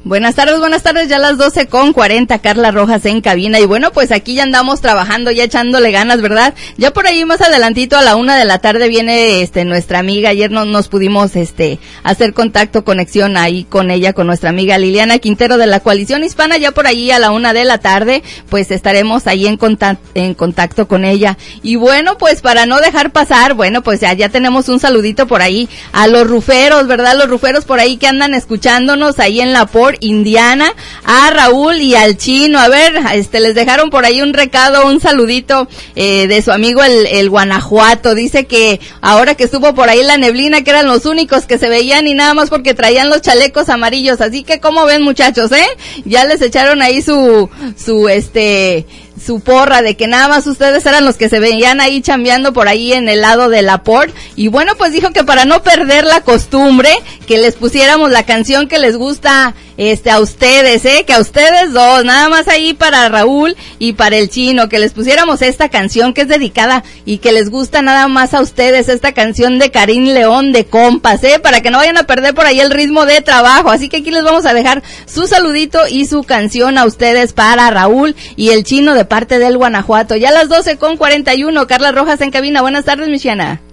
Buenas tardes, ya las 12:40, Carla Rojas en cabina, y bueno, pues aquí ya andamos trabajando, ya echándole ganas, ¿verdad? Ya por ahí más adelantito a la 1 p.m. viene nuestra amiga, ayer no nos pudimos hacer conexión ahí con ella, con nuestra amiga Liliana Quintero de la Coalición Hispana, ya por ahí a la 1 p.m, pues estaremos ahí en contacto con ella. Y bueno, pues para no dejar pasar, bueno, pues ya tenemos un saludito por ahí a los ruferos, ¿verdad? Los ruferos por ahí que andan escuchándonos ahí en la por Indiana, a Raúl y al Chino. A ver, les dejaron por ahí un recado, un saludito de su amigo el Guanajuato. Dice que ahora que estuvo por ahí la neblina, que eran los únicos que se veían y nada más porque traían los chalecos amarillos. Así que, ¿cómo ven, muchachos, ya les echaron ahí su porra de que nada más ustedes eran los que se veían ahí chambeando por ahí en el lado de la Port. Y bueno, pues dijo que para no perder la costumbre, que les pusiéramos la canción que les gusta a ustedes, que a ustedes dos, nada más ahí para Raúl y para el Chino, que les pusiéramos esta canción que es dedicada y que les gusta nada más a ustedes, esta canción de Karim León de Compas, para que no vayan a perder por ahí el ritmo de trabajo. Así que aquí les vamos a dejar su saludito y su canción a ustedes para Raúl y el Chino de parte del Guanajuato. Ya a las 12:41, Carla Rojas en cabina. Buenas tardes, Michiana.